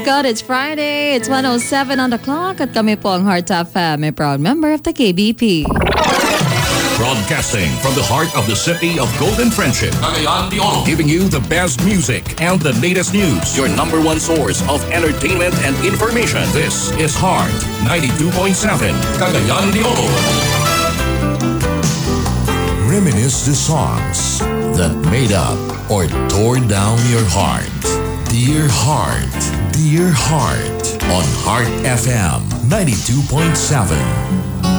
God, it's Friday. It's 1:07 on the clock at kami po ang Heart FM, a proud member of the KBP. Broadcasting from the heart of the city of Golden Friendship, Cagayan de Oro, giving you the best music and the latest news. Your number one source of entertainment and information. This is Heart 92.7, Cagayan de Oro. Reminisce the songs that made up or tore down your heart. Dear Heart, Dear Heart on Heart FM 92.7.